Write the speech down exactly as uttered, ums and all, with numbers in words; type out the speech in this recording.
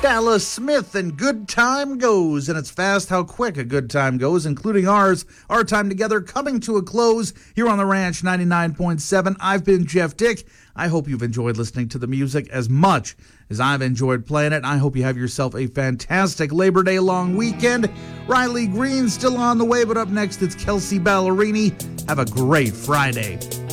Dallas Smith and Good Time Goes, and it's fast how quick a good time goes, including ours. Our time together coming to a close here on The Ranch ninety-nine point seven. I've been Jeff Dick. I hope you've enjoyed listening to the music as much as I've enjoyed playing it. I hope you have yourself a fantastic Labor Day long weekend. Riley Green's still on the way, but up next it's Kelsey Ballerini. Have a great Friday.